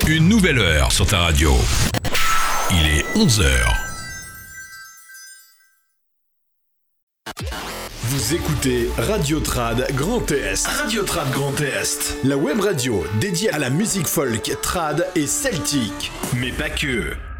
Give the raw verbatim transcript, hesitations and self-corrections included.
Une nouvelle heure sur ta radio. Il est onze heures. Vous écoutez Radio Trad Grand Est. Radio Trad Grand Est. La web radio dédiée à la musique folk, trad et celtique. Mais pas que.